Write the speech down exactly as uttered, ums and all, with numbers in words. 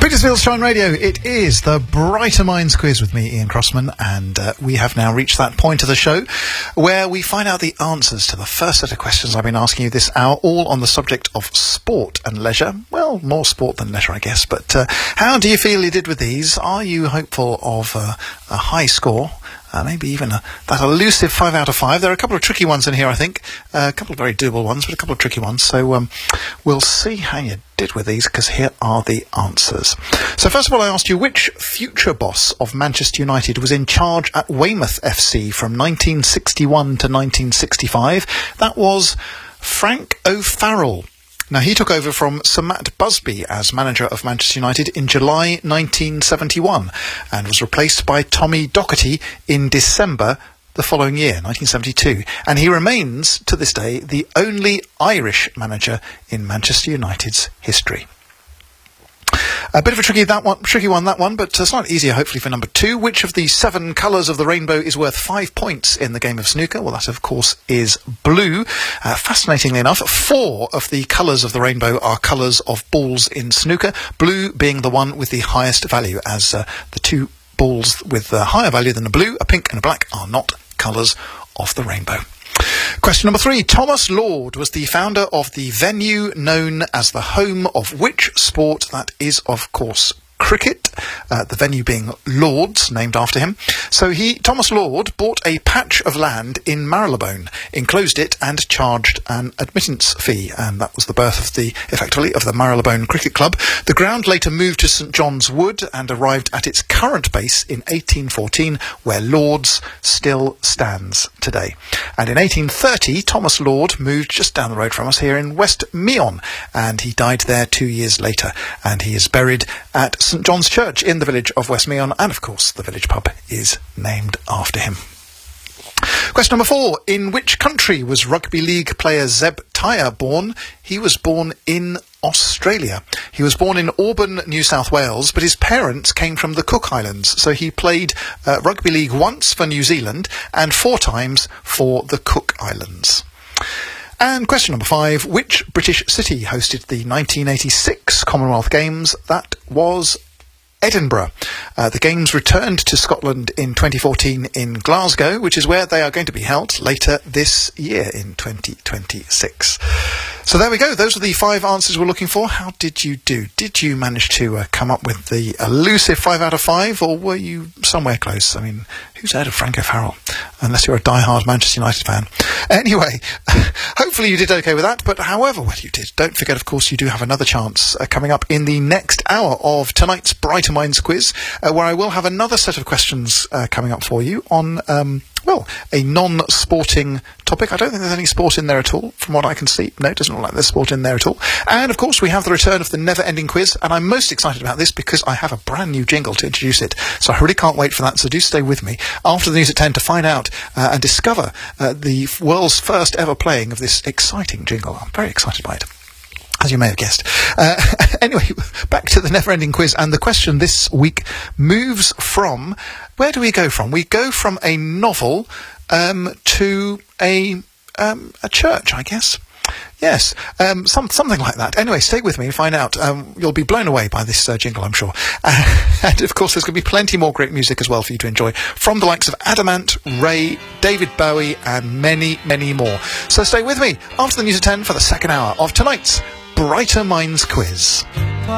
Petersfield's Shine Radio, it is the Brighter Minds quiz with me, Ian Crossman, and uh, we have now reached that point of the show where we find out the answers to the first set of questions I've been asking you this hour, all on the subject of sport and leisure. Well, more sport than leisure, I guess, but uh, how do you feel you did with these? Are you hopeful of uh, a high score? Uh, maybe even a, that elusive five out of five. There are a couple of tricky ones in here, I think. Uh, a couple of very doable ones, but a couple of tricky ones. So um, we'll see how you did with these, because here are the answers. So first of all, I asked you which future boss of Manchester United was in charge at Weymouth F C from nineteen sixty-one to nineteen sixty-five. That was Frank O'Farrell. Now, he took over from Sir Matt Busby as manager of Manchester United in July nineteen seventy-one and was replaced by Tommy Docherty in December the following year, nineteen seventy-two. And he remains, to this day, the only Irish manager in Manchester United's history. A bit of a tricky that one, tricky one, that one, but uh, slightly easier, hopefully, for number two. Which of the seven colours of the rainbow is worth five points in the game of snooker? Well, that, of course, is blue. Uh, fascinatingly enough, four of the colours of the rainbow are colours of balls in snooker, blue being the one with the highest value, as uh, the two balls with a higher value than a blue, a pink and a black, are not colours of the rainbow. Question number three. Thomas Lord was the founder of the venue known as the home of which sport? That is, of course, cricket, uh, the venue being Lord's, named after him. So he, Thomas Lord, bought a patch of land in Marylebone, enclosed it and charged an admittance fee, and that was the birth of the, effectively, of the Marylebone Cricket Club. The ground later moved to St John's Wood and arrived at its current base in eighteen fourteen, where Lord's still stands today. And in eighteen thirty, Thomas Lord moved just down the road from us here in West Meon, and he died there two years later, and he is buried at St John's Church in the village of West Meon, and of course the village pub is named after him. Question number four. In which country was rugby league player Zeb Tyre born? He was born in Australia. He was born in Auburn, New South Wales, but his parents came from the Cook Islands, so he played uh, rugby league once for New Zealand and four times for the Cook Islands. And question number five. Which British city hosted the nineteen eighty-six Commonwealth Games? That was Edinburgh. Uh, the Games returned to Scotland in twenty fourteen in Glasgow, which is where they are going to be held later this year in twenty twenty-six. So there we go. Those are the five answers we're looking for. How did you do? Did you manage to uh, come up with the elusive five out of five, or were you somewhere close? I mean, who's heard of Frank O'Farrell? Unless you're a die-hard Manchester United fan. Anyway, hopefully you did okay with that, but however well you did, don't forget, of course, you do have another chance uh, coming up in the next hour of tonight's Brighter Minds quiz, uh, where I will have another set of questions uh, coming up for you on, um, well, a non-sporting topic. I don't think there's any sport in there at all, from what I can see. No, it doesn't look like there's sport in there at all. And, of course, we have the return of the never-ending quiz, and I'm most excited about this because I have a brand new jingle to introduce it. So I really can't wait for that, so do stay with me after the news at ten to find out uh, and discover uh, the world's first ever playing of this exciting jingle. I'm very excited by it, as you may have guessed. Uh, anyway, back to the never-ending quiz, and the question this week moves from... Where do we go from? We go from a novel um, to a um, a church, I guess. Yes, um, some, something like that. Anyway, stay with me and find out. Um, you'll be blown away by this uh, jingle, I'm sure. Uh, and, of course, there's going to be plenty more great music as well for you to enjoy from the likes of Adamant, Ray, David Bowie, and many, many more. So stay with me after the news at ten for the second hour of tonight's Brighter Minds quiz.